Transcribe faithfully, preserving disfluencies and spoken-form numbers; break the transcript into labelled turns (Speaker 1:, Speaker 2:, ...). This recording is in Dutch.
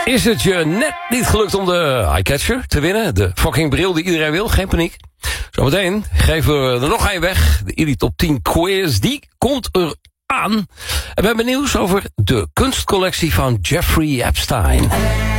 Speaker 1: Is het je net niet gelukt om de eyecatcher te winnen? De fucking bril die iedereen wil, geen paniek. Zometeen geven we er nog een weg. De Elite Top tien quiz, die komt er aan. En we hebben nieuws over de kunstcollectie van Jeffrey Epstein.